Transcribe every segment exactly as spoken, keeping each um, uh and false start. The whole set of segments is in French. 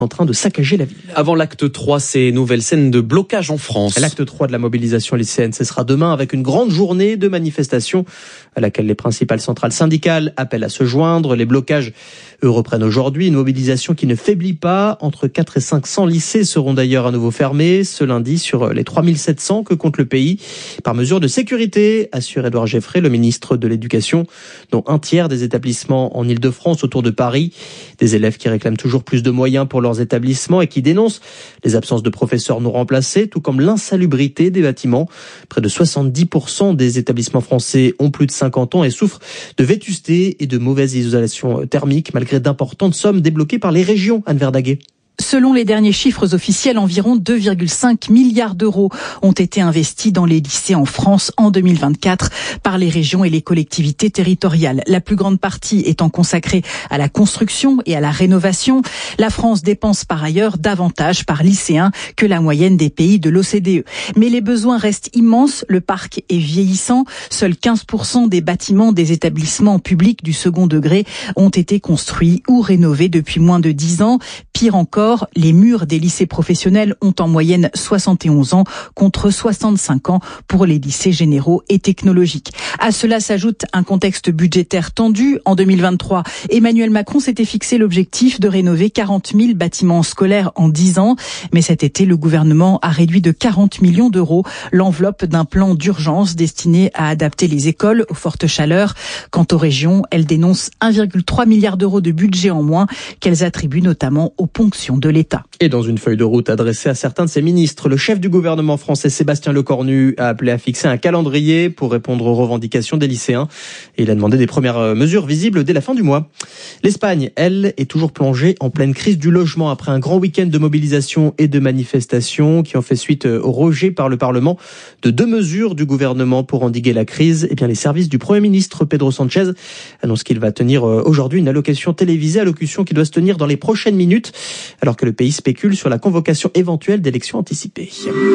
en train de saccager la ville. Avant l'acte trois, ces nouvelles scènes de blocage en France. L'acte trois de la mobilisation lycéenne, ce sera demain avec une grande journée de manifestation à laquelle les principales centrales syndicales appellent à se joindre. Les blocages, eux, reprennent aujourd'hui. Une mobilisation qui ne faiblit pas. Entre quatre et cinq cents lycées seront d'ailleurs à nouveau fermés ce lundi sur les trois mille sept cents que compte le pays. Par mesure de sécurité, assure Édouard Geoffrey, le ministre de l'Éducation, dont un tiers des établissements en Ile-de-France autour de Paris. Des élèves qui réclament toujours plus de moyens pour leur établissements et qui dénoncent les absences de professeurs non remplacés, tout comme l'insalubrité des bâtiments. Près de soixante-dix pour cent des établissements français ont plus de cinquante ans et souffrent de vétusté et de mauvaise isolation thermique, malgré d'importantes sommes débloquées par les régions. Anne Verdaguet. Selon les derniers chiffres officiels, environ deux virgule cinq milliards d'euros ont été investis dans les lycées en France en deux mille vingt-quatre par les régions et les collectivités territoriales. La plus grande partie étant consacrée à la construction et à la rénovation. La France dépense par ailleurs davantage par lycéen que la moyenne des pays de l'O C D E. Mais les besoins restent immenses, le parc est vieillissant. Seuls quinze pour cent des bâtiments des établissements publics du second degré ont été construits ou rénovés depuis moins de dix ans. Pire encore, les murs des lycées professionnels ont en moyenne soixante et onze ans contre soixante-cinq ans pour les lycées généraux et technologiques. À cela s'ajoute un contexte budgétaire tendu. En deux mille vingt-trois, Emmanuel Macron s'était fixé l'objectif de rénover quarante mille bâtiments scolaires en dix ans. Mais cet été, le gouvernement a réduit de quarante millions d'euros l'enveloppe d'un plan d'urgence destiné à adapter les écoles aux fortes chaleurs. Quant aux régions, elles dénoncent un virgule trois milliard d'euros de budget en moins qu'elles attribuent notamment aux ponctions de l'État. Et dans une feuille de route adressée à certains de ses ministres, le chef du gouvernement français Sébastien Lecornu a appelé à fixer un calendrier pour répondre aux revendications des lycéens. Et il a demandé des premières mesures visibles dès la fin du mois. L'Espagne, elle, est toujours plongée en pleine crise du logement après un grand week-end de mobilisation et de manifestations qui ont fait suite au rejet par le Parlement de deux mesures du gouvernement pour endiguer la crise. Eh bien, les services du Premier ministre Pedro Sánchez annoncent qu'il va tenir aujourd'hui une allocution télévisée, allocution qui doit se tenir dans les prochaines minutes, alors que le pays spécule sur la convocation éventuelle d'élections anticipées.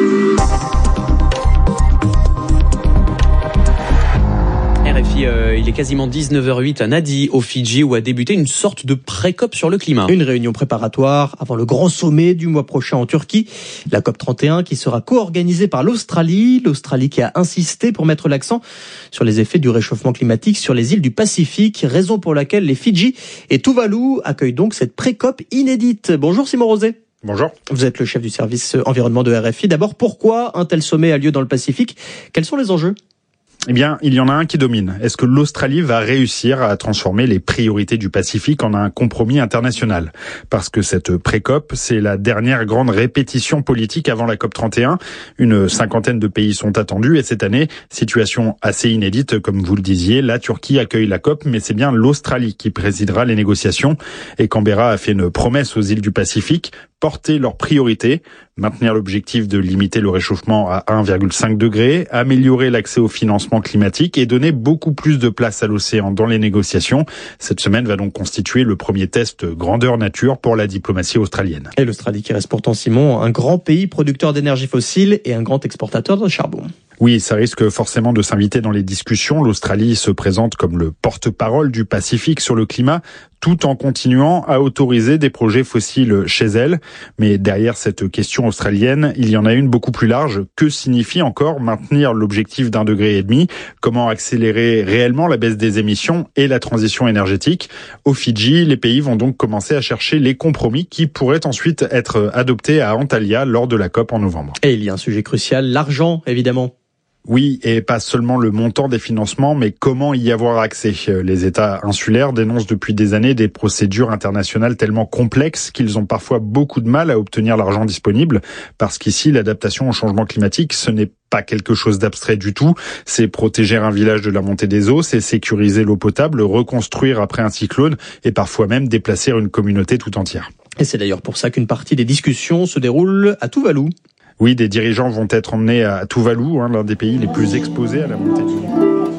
R F I, euh, il est quasiment dix-neuf heures huit à Nadi, aux Fidji, où a débuté une sorte de pré-COP sur le climat. Une réunion préparatoire avant le grand sommet du mois prochain en Turquie, la COP trente et un qui sera co-organisée par l'Australie. L'Australie qui a insisté pour mettre l'accent sur les effets du réchauffement climatique sur les îles du Pacifique, raison pour laquelle les Fidji et Tuvalu accueillent donc cette pré-COP inédite. Bonjour Simon Rosé. Bonjour. Vous êtes le chef du service environnement de R F I. D'abord, pourquoi un tel sommet a lieu dans le Pacifique ? Quels sont les enjeux ? Eh bien, il y en a un qui domine. Est-ce que l'Australie va réussir à transformer les priorités du Pacifique en un compromis international ? Parce que cette pré-COP, c'est la dernière grande répétition politique avant la COP trente et un. Une cinquantaine de pays sont attendus et cette année, situation assez inédite, comme vous le disiez, la Turquie accueille la COP, mais c'est bien l'Australie qui présidera les négociations. Et Canberra a fait une promesse aux îles du Pacifique, porter leurs priorités, maintenir l'objectif de limiter le réchauffement à un virgule cinq degré, améliorer l'accès au financement climatique et donner beaucoup plus de place à l'océan dans les négociations. Cette semaine va donc constituer le premier test grandeur nature pour la diplomatie australienne. Et l'Australie qui reste pourtant, Simon, un grand pays producteur d'énergie fossile et un grand exportateur de charbon. Oui, ça risque forcément de s'inviter dans les discussions. L'Australie se présente comme le porte-parole du Pacifique sur le climat, tout en continuant à autoriser des projets fossiles chez elle. Mais derrière cette question australienne, il y en a une beaucoup plus large. Que signifie encore maintenir l'objectif d'un degré et demi ? Comment accélérer réellement la baisse des émissions et la transition énergétique ? Aux Fidji, les pays vont donc commencer à chercher les compromis qui pourraient ensuite être adoptés à Antalya lors de la COP en novembre. Et il y a un sujet crucial, l'argent, évidemment. Oui, et pas seulement le montant des financements, mais comment y avoir accès. Les États insulaires dénoncent depuis des années des procédures internationales tellement complexes qu'ils ont parfois beaucoup de mal à obtenir l'argent disponible, parce qu'ici, l'adaptation au changement climatique, ce n'est pas quelque chose d'abstrait du tout. C'est protéger un village de la montée des eaux, c'est sécuriser l'eau potable, reconstruire après un cyclone, et parfois même déplacer une communauté tout entière. Et c'est d'ailleurs pour ça qu'une partie des discussions se déroule à Tuvalu. Oui, des dirigeants vont être emmenés à Tuvalu, hein, l'un des pays les plus exposés à la montée du Nil.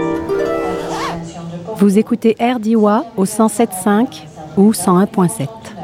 Vous écoutez R D I W A au cent sept virgule cinq ou cent un virgule sept.